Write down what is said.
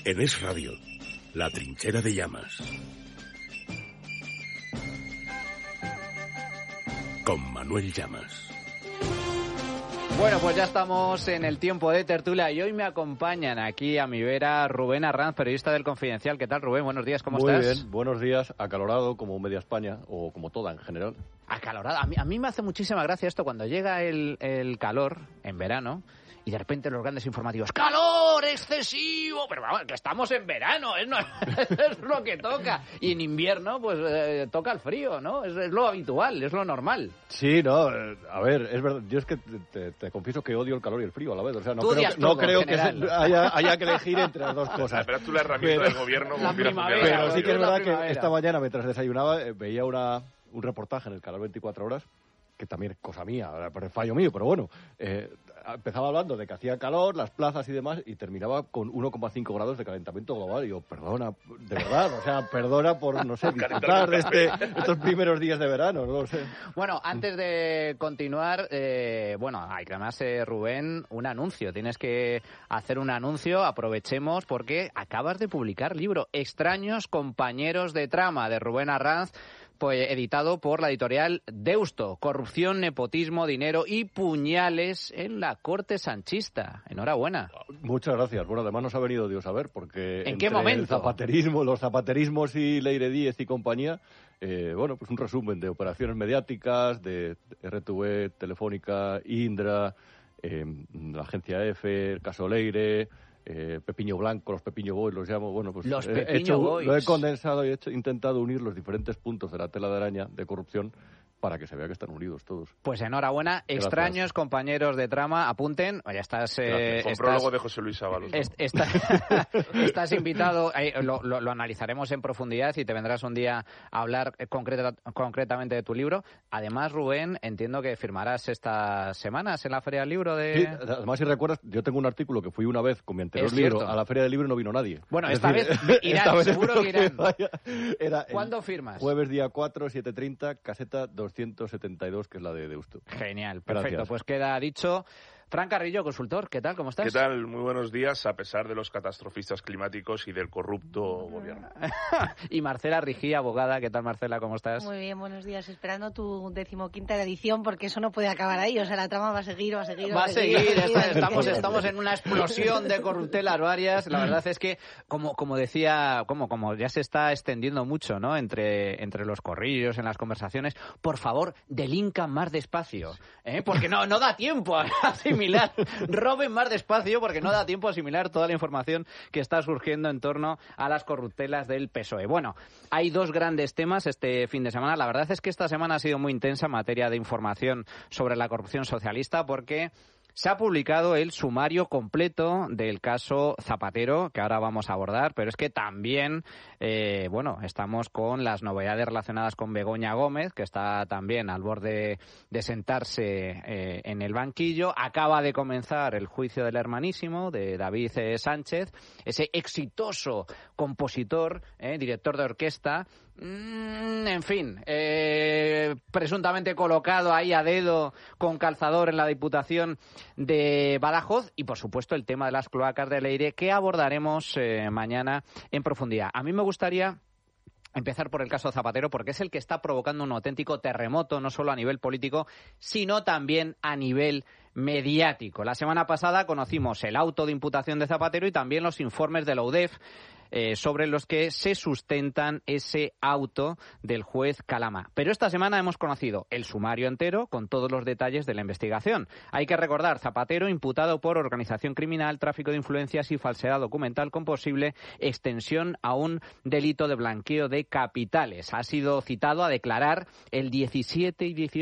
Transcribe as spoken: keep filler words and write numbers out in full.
En Es Radio, La Trinchera de Llamas. Con Manuel Llamas. Bueno, pues ya estamos en el tiempo de tertulia y hoy me acompañan aquí a mi vera Rubén Arranz, periodista del Confidencial. ¿Qué tal, Rubén? Buenos días, ¿cómo Muy estás? Muy bien, buenos días. Acalorado como media España, o como toda en general. Acalorado. A mí, a mí me hace muchísima gracia esto cuando llega el, el calor en verano y de repente los grandes informativos, ¡calor excesivo! Pero vamos, que estamos en verano, ¿eh? No, es lo que toca. Y en invierno, pues eh, toca el frío, ¿no? Es, es lo habitual, es lo normal. Sí, no, eh, a ver, es verdad. Yo es que te, te, te confieso que odio el calor y el frío a la vez. O sea, no tú creo, todo, no creo que se, general. haya, haya que elegir entre las dos cosas. Pero tú la herramienta pero, del gobierno... La primavera, pero sí que es verdad primavera. que esta mañana, mientras desayunaba, eh, veía una, un reportaje en el canal veinticuatro horas, que también es cosa mía, por el fallo mío, pero bueno, eh, empezaba hablando de que hacía calor, las plazas y demás, y terminaba con uno coma cinco grados de calentamiento global. Y yo, perdona, de verdad, o sea, perdona por, no sé, disfrutar de este, estos primeros días de verano, no lo sé. Bueno, antes de continuar, eh, bueno, hay que además, eh, Rubén, un anuncio. Tienes que hacer un anuncio, aprovechemos, porque acabas de publicar libro Extraños compañeros de trama, de Rubén Arranz, pues editado por la editorial Deusto. Corrupción, nepotismo, dinero y puñales en la corte sanchista. Enhorabuena. Muchas gracias. Bueno, además nos ha venido Dios a ver, porque ¿En entre qué momento? El zapaterismo, los zapaterismos y Leire Díez y compañía, eh, bueno, pues un resumen de operaciones mediáticas, de R T V, Telefónica, Indra, eh, la agencia EFE, el caso Leire... Eh, Pepiño Blanco, los Pepiño Boys, los llamo, bueno, pues los he hecho, lo he condensado y he hecho, intentado unir los diferentes puntos de la tela de araña de corrupción para que se vea que están unidos todos. Pues enhorabuena, Gracias. Extraños compañeros de trama, apunten, ya estás... Eh, Con estás, prólogo de José Luis Ábalos, ¿no? est, está, estás invitado, eh, lo, lo, lo analizaremos en profundidad y te vendrás un día a hablar concreta, concretamente de tu libro. Además, Rubén, entiendo que firmarás estas semanas en la Feria del Libro de... Sí, además, si recuerdas, yo tengo un artículo que fui una vez con mi anterior libro a la Feria del Libro y no vino nadie. Bueno, es esta decir, vez irán, esta vez seguro que irán. vaya, era ¿Cuándo firmas? Jueves día cuatro, siete treinta, caseta doscientos setenta y dos, que es la de Deusto. Genial, perfecto. Gracias. Pues queda dicho. Fran Carrillo, consultor, ¿qué tal? ¿Cómo estás? ¿Qué tal? Muy buenos días, a pesar de los catastrofistas climáticos y del corrupto gobierno. Y Marcela Rigí, abogada, ¿qué tal, Marcela? ¿Cómo estás? Muy bien, buenos días. Esperando tu decimoquinta edición, porque eso no puede acabar ahí. O sea, la trama va a seguir, va a seguir, Va a seguir, seguir, está, va a seguir. estamos, estamos en una explosión de corruptelas varias. La verdad es que, como, como decía, como, como ya se está extendiendo mucho, ¿no? Entre, entre los corrillos, en las conversaciones, por favor, delincan más despacio, ¿eh? Porque no, no da tiempo a asimilar. Roben más despacio porque no da tiempo a asimilar toda la información que está surgiendo en torno a las corruptelas del P S O E. Bueno, hay dos grandes temas este fin de semana. La verdad es que esta semana ha sido muy intensa en materia de información sobre la corrupción socialista porque se ha publicado el sumario completo del caso Zapatero, que ahora vamos a abordar, pero es que también, eh, bueno, estamos con las novedades relacionadas con Begoña Gómez, que está también al borde de sentarse eh, en el banquillo. Acaba de comenzar el juicio del hermanísimo, de David eh, Sánchez, ese exitoso compositor, eh, director de orquesta, Mm, en fin, eh, presuntamente colocado ahí a dedo con calzador en la Diputación de Badajoz y, por supuesto, el tema de las cloacas de Leire, que abordaremos eh, mañana en profundidad. A mí me gustaría empezar por el caso Zapatero porque es el que está provocando un auténtico terremoto, no solo a nivel político, sino también a nivel mediático. La semana pasada conocimos el auto de imputación de Zapatero y también los informes de la U D E F eh, sobre los que se sustentan ese auto del juez Calama. Pero esta semana hemos conocido el sumario entero con todos los detalles de la investigación. Hay que recordar, Zapatero imputado por organización criminal, tráfico de influencias y falsedad documental con posible extensión a un delito de blanqueo de capitales. Ha sido citado a declarar el diecisiete y dieciocho